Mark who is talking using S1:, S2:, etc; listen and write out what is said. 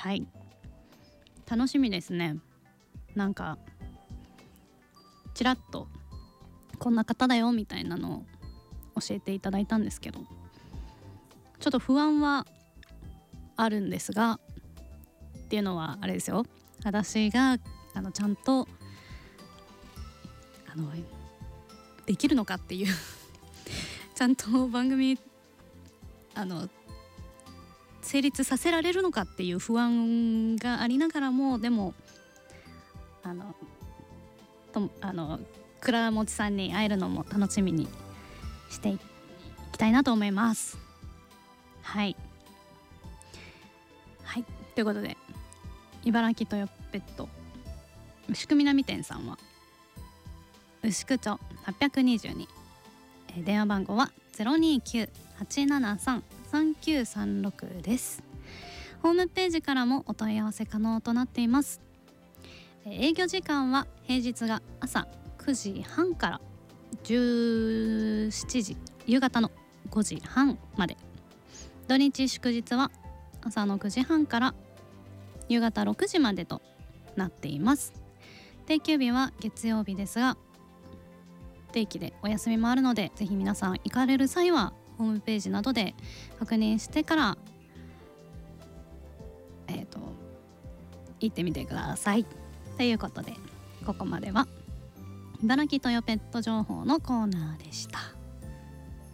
S1: はい、楽しみですね。なんかちらっとこんな方だよみたいなのを教えていただいたんですけど、ちょっと不安はあるんですが、っていうのはあれですよ、私がちゃんとできるのかっていうちゃんと番組成立させられるのかっていう不安がありながらも、でも倉持さんに会えるのも楽しみにしていきたいなと思います。はいはい、ということで、茨城トヨペット牛久南店さんは牛久町822、電話番号は 029-873-3936 です。ホームページからもお問い合わせ可能となっています。営業時間は平日が朝9時半から17時、夕方の5時半まで、土日祝日は朝の9時半から夕方6時までとなっています。定休日は月曜日ですが、定期でお休みもあるので、ぜひ皆さん行かれる際はホームページなどで確認してから行ってみてください。ということで、ここまでは茨城トヨペット情報のコーナーでした。